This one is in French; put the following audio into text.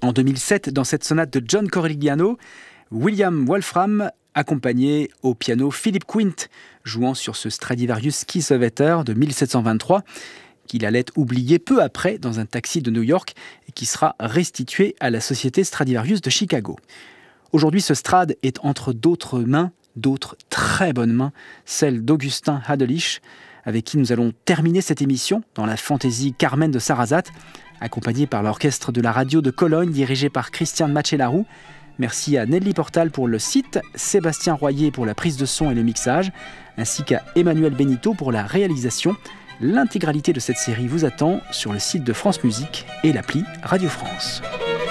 En 2007, dans cette sonate de John Corigliano, William Wolfram accompagnait au piano Philip Quint, jouant sur ce Stradivarius Kiesewetter de 1723, qu'il allait oublier peu après dans un taxi de New York et qui sera restitué à la société Stradivarius de Chicago. Aujourd'hui, ce Strad est entre d'autres mains, d'autres très bonnes mains, celle d'Augustin Hadelich, avec qui nous allons terminer cette émission dans la fantaisie Carmen de Sarrazate, accompagné par l'orchestre de la radio de Cologne dirigé par Christian Machelarou. Merci à Nelly Portal pour le site, Sébastien Royer pour la prise de son et le mixage, ainsi qu'à Emmanuel Benito pour la réalisation. L'intégralité de cette série vous attend sur le site de France Musique et l'appli Radio France.